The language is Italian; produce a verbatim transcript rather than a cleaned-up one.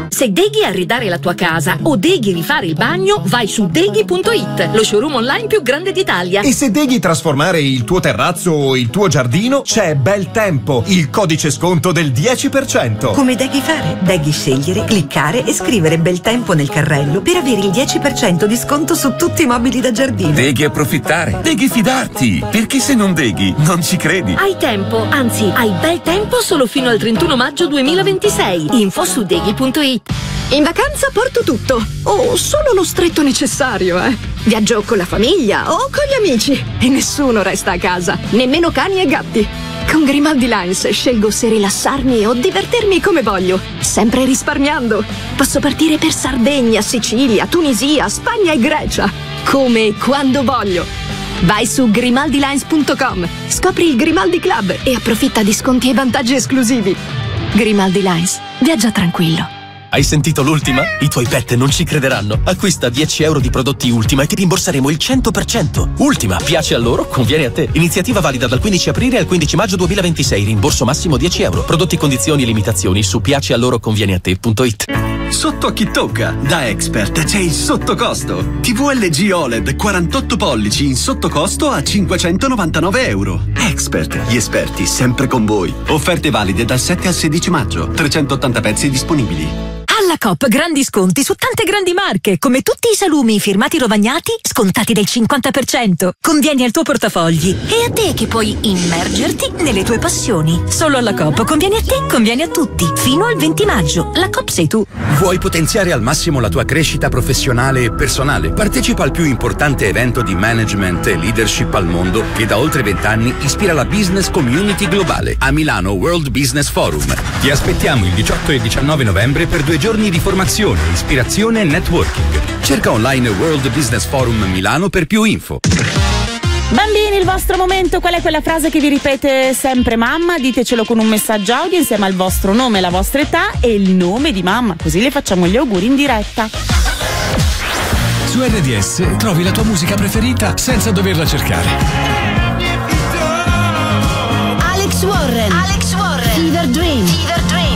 Se deghi arredare la tua casa o deghi rifare il bagno, vai su deghi punto it, lo showroom online più grande d'Italia. E se deghi trasformare il tuo terrazzo o il tuo giardino, c'è Bel Tempo, il codice sconto del dieci per cento. Come deghi fare? Deghi scegliere, cliccare e scrivere Bel Tempo nel carrello per avere il dieci per cento di sconto su tutti i mobili da giardino. Deghi approfittare, deghi fidarti, perché se non deghi non ci credi. Hai tempo, anzi hai bel tempo solo fino al trentuno maggio duemilaventisei. Info su deghi punto it. In vacanza porto tutto, o solo lo stretto necessario, eh. Viaggio con la famiglia o con gli amici e nessuno resta a casa, nemmeno cani e gatti. Con Grimaldi Lines scelgo se rilassarmi o divertirmi come voglio, sempre risparmiando. Posso partire per Sardegna, Sicilia, Tunisia, Spagna e Grecia, come e quando voglio. Vai su grimaldi lines punto com, scopri il Grimaldi Club e approfitta di sconti e vantaggi esclusivi. Grimaldi Lines, viaggia tranquillo. Hai sentito l'ultima? I tuoi pet non ci crederanno. Acquista dieci euro di prodotti Ultima e ti rimborseremo il cento per cento. Ultima, piace a loro, conviene a te. Iniziativa valida dal quindici aprile al quindici maggio duemilaventisei. Rimborso massimo dieci euro. Prodotti, condizioni e limitazioni su piace a loro conviene a te punto it. Sotto a chi tocca? Da Expert c'è il sottocosto. T V L G O L E D quarantotto pollici in sottocosto a cinquecentonovantanove euro. Expert, gli esperti sempre con voi. Offerte valide dal sette al sedici maggio. trecentottanta pezzi disponibili. Alla Coop grandi sconti su tante grandi marche, come tutti i salumi firmati Rovagnati, scontati del cinquanta per cento. Convieni al tuo portafogli e a te che puoi immergerti nelle tue passioni. Solo alla Coop conviene a te, conviene a tutti. Fino al venti maggio. La Coop sei tu. Vuoi potenziare al massimo la tua crescita professionale e personale? Partecipa al più importante evento di management e leadership al mondo che da oltre vent'anni ispira la business community globale a Milano World Business Forum. Ti aspettiamo il diciotto e diciannove novembre per due giorni di formazione, ispirazione e networking. Cerca online World Business Forum Milano per più info. Bambini, il vostro momento, qual è quella frase che vi ripete sempre mamma? Ditecelo con un messaggio audio insieme al vostro nome, la vostra età e il nome di mamma, così le facciamo gli auguri in diretta. Su R D S trovi la tua musica preferita senza doverla cercare. Alex Warren, Alex Warren, Fever Dream.